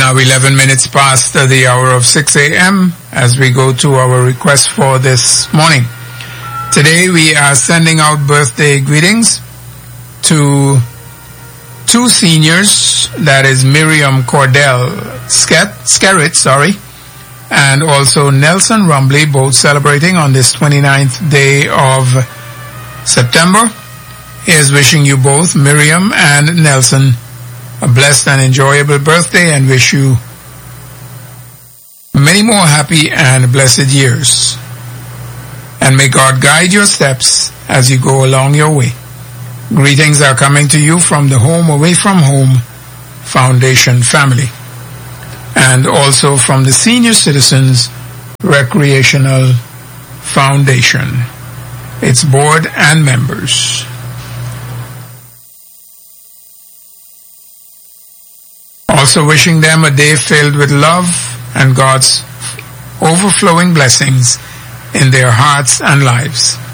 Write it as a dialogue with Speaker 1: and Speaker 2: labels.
Speaker 1: Now 11 minutes past the hour of 6 a.m. as we go to our request for this morning. Today we are sending out birthday greetings to two seniors, that is Miriam Cordell Skerrit, and also Nelson Rumbley, both celebrating on this 29th day of September. He is wishing you both, Miriam and Nelson, a blessed and enjoyable birthday, and wish you many more happy and blessed years. And may God guide your steps as you go along your way. Greetings are coming to you from the Home Away From Home Foundation family, and also from the Senior Citizens Recreational Foundation, its board and members. Also wishing them a day filled with love and God's overflowing blessings in their hearts and lives.